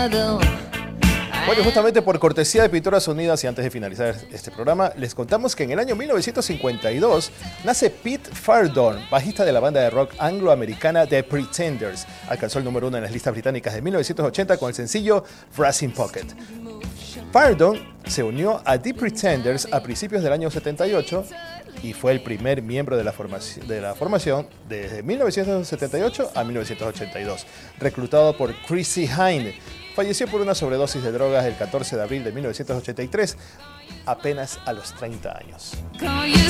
Bueno, justamente por cortesía de Pinturas Unidas y antes de finalizar este programa, les contamos que en el año 1952 nace Pete Fardon, bajista de la banda de rock angloamericana The Pretenders. Alcanzó el número 1 en las listas británicas de 1980 con el sencillo Brass in Pocket. Fardon se unió a The Pretenders a principios del año 78 y fue el primer miembro de la formación desde 1978 a 1982, reclutado por Chrissie Hynde. Falleció por una sobredosis de drogas el 14 de abril de 1983, apenas a los 30 años.